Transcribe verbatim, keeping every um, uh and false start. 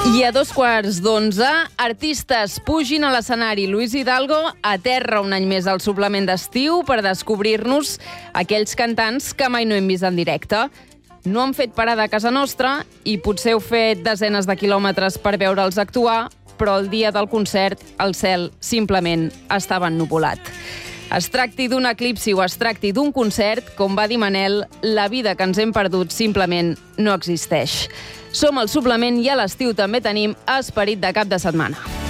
I a dos quarts d'onze, artistes pugin a l'escenari. Luis Hidalgo aterra un any més al suplement d'estiu per descobrir-nos aquells cantants que mai no hem vist en directe. No han fet parada a casa nostra i potser heu fet desenes de quilòmetres per veure'ls actuar, però el dia del concert el cel simplement estava ennuvolat. Es tracti d'un eclipsi o es tracti d'un concert, com va dir Manel, la vida que ens hem perdut simplement no existeix. Som al suplement i a l'estiu també tenim esperit de cap de setmana.